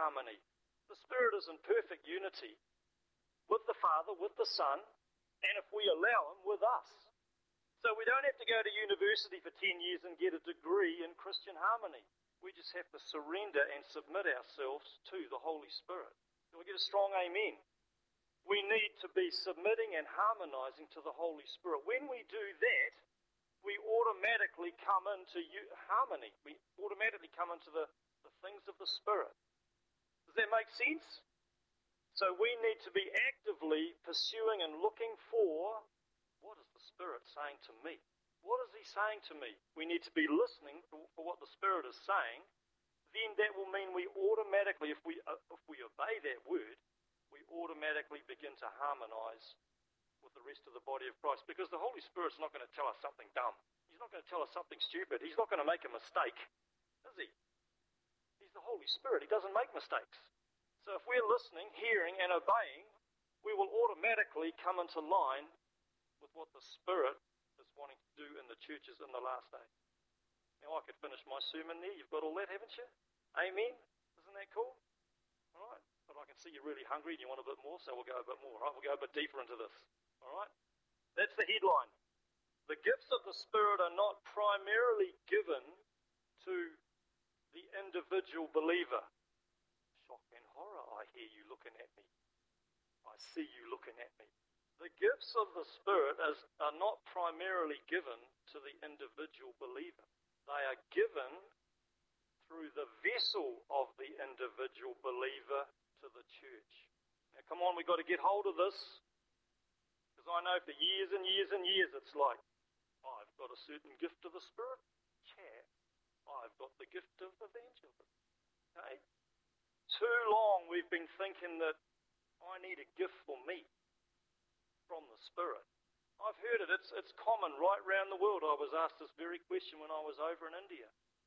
harmony. The Spirit is in perfect unity with the Father, with the Son, and if we allow Him, with us. So we don't have to go to university for 10 years and get a degree in Christian harmony. We just have to surrender and submit ourselves to the Holy Spirit. Do we get a strong amen? We need to be submitting and harmonizing to the Holy Spirit. When we do that, we automatically come into harmony. We automatically come into the things of the Spirit. Does that make sense? So we need to be actively pursuing and looking for, what is the Spirit saying to me? What is He saying to me? We need to be listening for what the Spirit is saying. Then that will mean we automatically, if we obey that word, we automatically begin to harmonize with the rest of the body of Christ. Because the Holy Spirit's not going to tell us something dumb. He's not going to tell us something stupid. He's not going to make a mistake, is He? He's the Holy Spirit. He doesn't make mistakes. So if we're listening, hearing, and obeying, we will automatically come into line with what the Spirit is wanting to do in the churches in the last days. Now I could finish my sermon there. You've got all that, haven't you? Amen? Isn't that cool? All right. But I can see you're really hungry and you want a bit more, so we'll go a bit more. All right? We'll go a bit deeper into this. All right? That's the headline. The gifts of the Spirit are not primarily given to the individual believer. Shock and horror, I hear you looking at me. I see you looking at me. The gifts of the Spirit are not primarily given to the individual believer. They are given through the vessel of the individual believer to the church. Now come on, we've got to get hold of this. Because I know for years and years and years it's like, I've got a certain gift of the Spirit. Chat. I've got the gift of evangelism. Okay? Too long we've been thinking that I need a gift for me from the Spirit. I've heard it. It's common right around the world. I was asked this very question when I was over in India.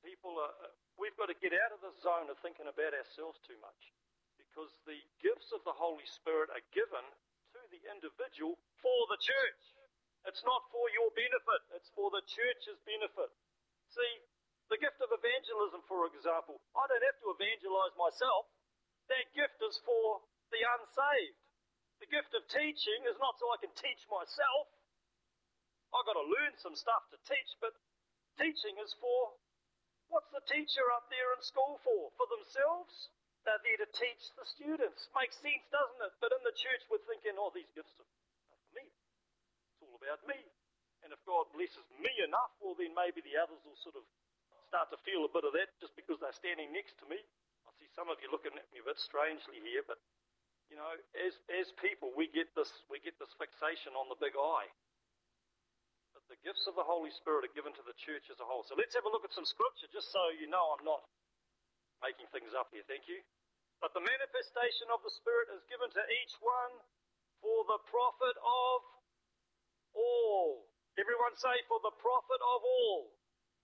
We've got to get out of the zone of thinking about ourselves too much, because the gifts of the Holy Spirit are given to the individual for the church. It's not for your benefit. It's for the church's benefit. See, the gift of evangelism, for example, I don't have to evangelize myself. That gift is for the unsaved. The gift of teaching is not so I can teach myself. I've got to learn some stuff to teach, but teaching is for, what's the teacher up there in school for? For themselves? They're there to teach the students. Makes sense, doesn't it? But in the church we're thinking, these gifts are for me. It's all about me. And if God blesses me enough, well then maybe the others will sort of start to feel a bit of that just because they're standing next to me. I see some of you looking at me a bit strangely here, but as people we get this fixation on the big I. But the gifts of the Holy Spirit are given to the church as a whole. So let's have a look at some scripture, just so you know I'm not making things up here, thank you. But the manifestation of the Spirit is given to each one for the profit of all. Everyone say, for the profit of all.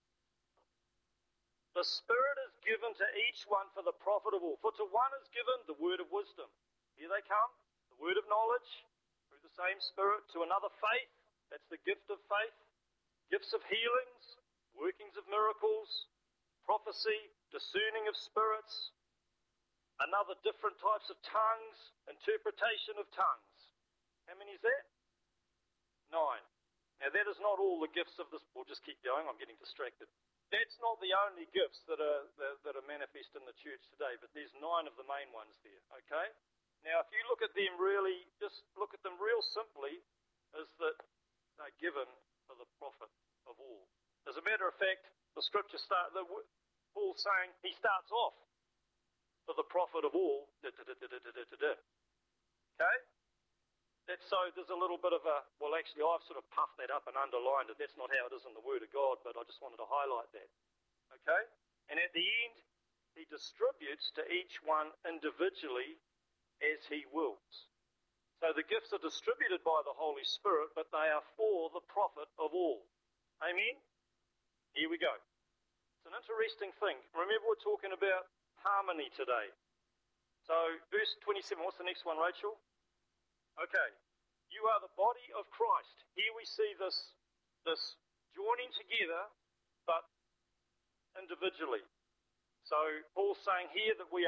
The Spirit is given to each one for the profit of all. For to one is given the word of wisdom. Here they come. The word of knowledge through the same Spirit. To another faith. That's the gift of faith. Gifts of healings. Workings of miracles. Prophecy. Discerning of spirits. Another different types of tongues. Interpretation of tongues. How many is that? 9. Now that is not all the gifts of this. We'll just keep going. I'm getting distracted. That's not the only gifts that are manifest in the church today, but there's 9 of the main ones there, okay? Now, if you look at them really, just look at them real simply, is that they're given for the profit of all. As a matter of fact, the scripture Paul's saying, he starts off for the profit of all, okay? So there's a little bit of actually I've sort of puffed that up and underlined it. That's not how it is in the Word of God, but I just wanted to highlight that. Okay? And at the end, he distributes to each one individually as he wills. So the gifts are distributed by the Holy Spirit, but they are for the profit of all. Amen? Here we go. It's an interesting thing. Remember we're talking about harmony today. So verse 27, what's the next one, Rachel? Okay. You are the body of Christ. Here we see this joining together, but individually. So Paul's saying here that we